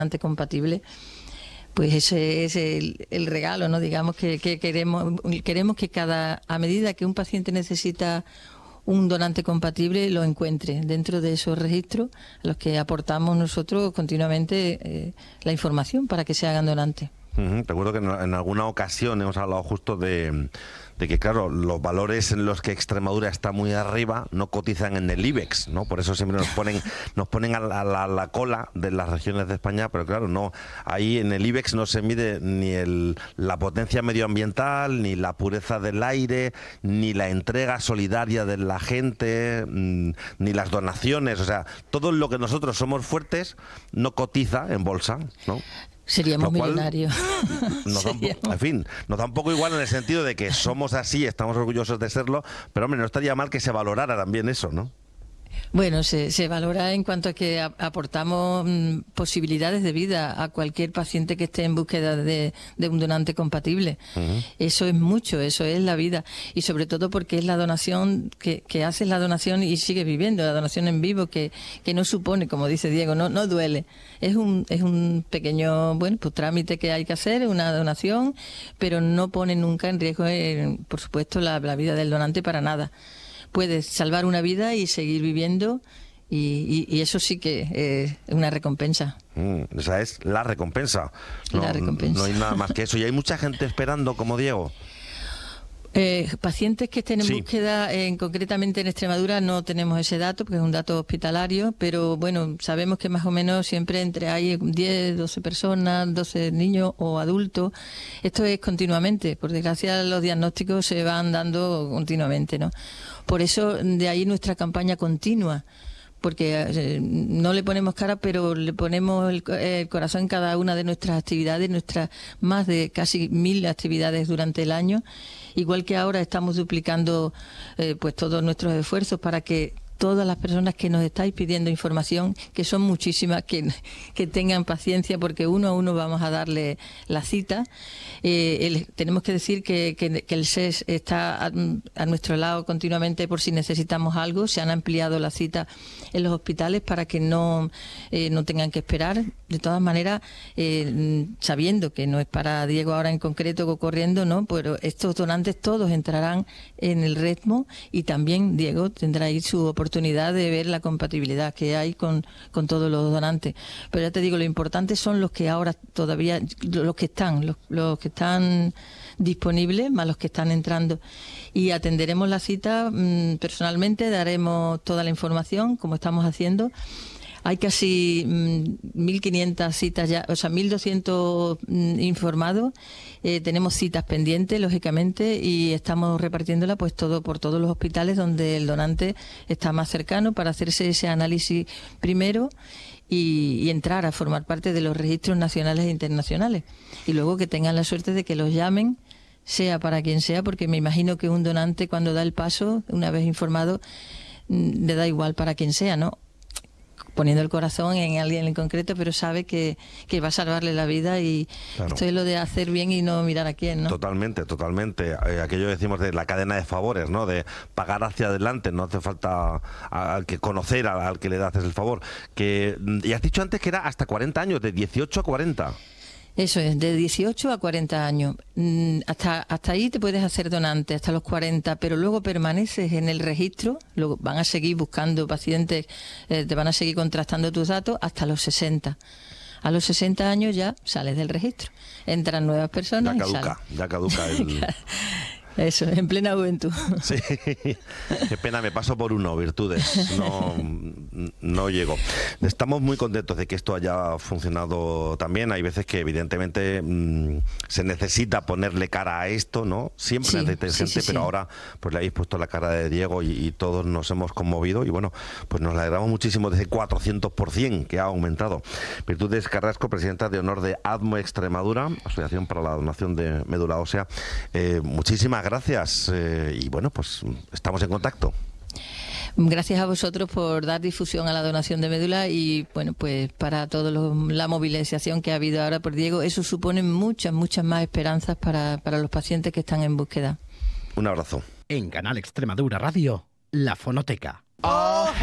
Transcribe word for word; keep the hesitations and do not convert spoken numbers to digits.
donante compatible, pues ese es el, el regalo, ¿no? Digamos que, que queremos, queremos que cada, a medida que un paciente necesita un donante compatible, lo encuentre dentro de esos registros a los que aportamos nosotros continuamente eh, la información para que se hagan donantes. Uh-huh. Recuerdo que en, en alguna ocasión hemos hablado justo de, de que, claro, los valores en los que Extremadura está muy arriba no cotizan en el IBEX, ¿no? Por eso siempre nos ponen nos ponen a la, a la, a la cola de las regiones de España, pero claro, no, ahí en el IBEX no se mide ni el, la potencia medioambiental, ni la pureza del aire, ni la entrega solidaria de la gente, mmm, ni las donaciones, o sea, todo lo que nosotros somos fuertes no cotiza en bolsa, ¿no? Seríamos cual, millonarios. Nos Seríamos. Da, en fin, nos da un poco igual en el sentido de que somos así, estamos orgullosos de serlo, pero hombre, no estaría mal que se valorara también eso, ¿no? Bueno, se, se valora en cuanto a que a, aportamos mm, posibilidades de vida a cualquier paciente que esté en búsqueda de, de un donante compatible. Uh-huh. Eso es mucho, eso es la vida. Y sobre todo porque es la donación, que, que haces la donación y sigues viviendo, la donación en vivo, que, que no supone, como dice Diego, no, no duele. Es un, es un pequeño, bueno, pues trámite que hay que hacer, una donación, pero no pone nunca en riesgo, eh, por supuesto, la, la vida del donante para nada. Puedes salvar una vida y seguir viviendo y, y, y eso sí que es una recompensa. Mm, esa es la recompensa. No, la recompensa. No hay nada más que eso. Y hay mucha gente esperando, como Diego. Eh, pacientes que estén en sí. búsqueda, en, concretamente en Extremadura no tenemos ese dato, porque es un dato hospitalario, pero bueno, sabemos que más o menos siempre entre hay diez, doce personas, doce niños o adultos. Esto es continuamente, por desgracia los diagnósticos se van dando continuamente, ¿no? Por eso de ahí nuestra campaña continua, porque eh, no le ponemos cara, pero le ponemos el, el corazón en cada una de nuestras actividades, nuestras más de casi mil actividades durante el año, igual que ahora estamos duplicando eh, pues todos nuestros esfuerzos para que todas las personas que nos estáis pidiendo información, que son muchísimas, que, que tengan paciencia porque uno a uno vamos a darle la cita. Eh, el, tenemos que decir que, que, que el S E S está a, a nuestro lado continuamente por si necesitamos algo. Se han ampliado la cita en los hospitales para que no, eh, no tengan que esperar. De todas maneras, eh, sabiendo que no es para Diego ahora en concreto corriendo, ¿no? Pero estos donantes todos entrarán en el ritmo y también Diego tendrá ahí su oportunidad de ver la compatibilidad que hay con, con todos los donantes. Pero ya te digo, lo importante son los que ahora todavía, los que están, los, los que están disponibles, más los que están entrando. Y atenderemos la cita mmm, personalmente, daremos toda la información, como estamos haciendo. Hay casi mmm, mil quinientas citas ya, o sea, mil doscientos mmm, informados. Eh, tenemos citas pendientes, lógicamente, y estamos repartiéndola pues todo por todos los hospitales donde el donante está más cercano para hacerse ese análisis primero y, y entrar a formar parte de los registros nacionales e internacionales. Y luego que tengan la suerte de que los llamen, sea para quien sea, porque me imagino que un donante cuando da el paso, una vez informado, mmm, le da igual para quien sea, ¿no? Poniendo el corazón en alguien en concreto, pero sabe que, que va a salvarle la vida y claro. Esto es lo de hacer bien y no mirar a quién, ¿no? Totalmente, totalmente. Eh, aquello decimos de la cadena de favores, ¿no? De pagar hacia adelante, no hace falta al que conocer al, al que le das el favor. Que, y has dicho antes que era hasta cuarenta años, de dieciocho a cuarenta. Eso es, de dieciocho a cuarenta años. Hasta, hasta ahí te puedes hacer donante, hasta los cuarenta, pero luego permaneces en el registro, luego van a seguir buscando pacientes, eh, te van a seguir contrastando tus datos hasta los sesenta. A los sesenta años ya sales del registro, entran nuevas personas. Ya caduca, y ya caduca el... Eso, en plena juventud. Sí, qué pena, me paso por uno, virtudes, no, no llego. Estamos muy contentos de que esto haya funcionado también. Hay veces que evidentemente mmm, se necesita ponerle cara a esto, ¿no? Siempre sí, necesita sí, gente, sí, pero sí. Ahora pues le habéis puesto la cara de Diego y, y todos nos hemos conmovido y bueno, pues nos alegramos muchísimo de ese cuatrocientos por ciento que ha aumentado. Virtudes Carrasco, presidenta de honor de ADMO Extremadura, Asociación para la Donación de Médula Ósea. Eh, muchísimas gracias eh, y bueno, pues estamos en contacto. Gracias a vosotros por dar difusión a la donación de médula y bueno, pues para toda la movilización que ha habido ahora por Diego, eso supone muchas, muchas más esperanzas para, para los pacientes que están en búsqueda. Un abrazo. En Canal Extremadura Radio, La Fonoteca. Oh.